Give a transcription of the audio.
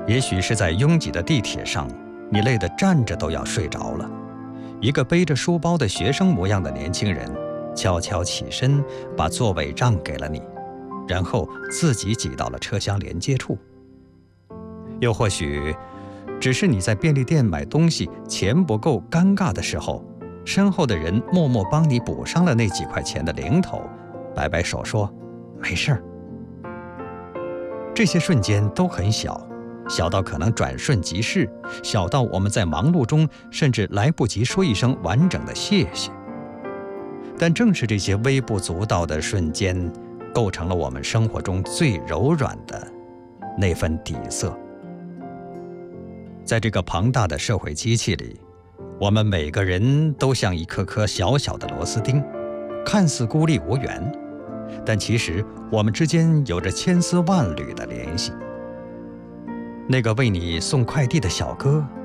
也许是在拥挤的地铁上，你累得站着都要睡着了，一个背着书包的学生模样的年轻人悄悄起身，把座位让给了你，然后自己挤到了车厢连接处。又或许只是你在便利店买东西钱不够尴尬的时候，身后的人默默帮你补上了那几块钱的零头，摆摆手说没事儿。这些瞬间都很小，小到可能转瞬即逝，小到我们在忙碌中甚至来不及说一声完整的谢谢。但正是这些微不足道的瞬间，构成了我们生活中最柔软的那份底色。在这个庞大的社会机器里，我们每个人都像一颗颗小小的螺丝钉，看似孤立无援，但其实我们之间有着千丝万缕的联系。那个为你送快递的小哥，